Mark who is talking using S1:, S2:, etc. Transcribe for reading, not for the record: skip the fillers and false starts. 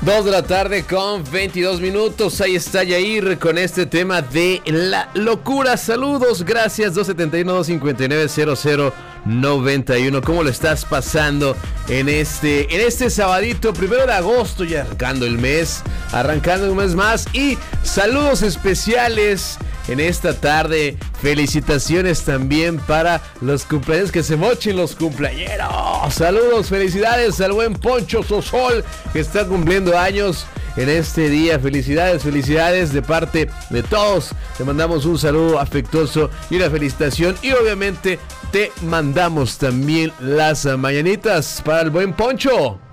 S1: 2 de la tarde con 22 minutos. Ahí está Yair con este tema de la locura. Saludos, gracias. 271-259-0091. ¿Cómo lo estás pasando en este sabadito, 1 de agosto, ya arrancando el mes un mes más? Y saludos especiales en esta tarde. Felicitaciones también para los cumpleaños, que se mochen los cumpleañeros. Saludos, felicidades al buen Poncho Sosol, que está cumpliendo años en este día. Felicidades de parte de todos. Te mandamos un saludo afectuoso y una felicitación. Y obviamente te mandamos también las mañanitas para el buen Poncho.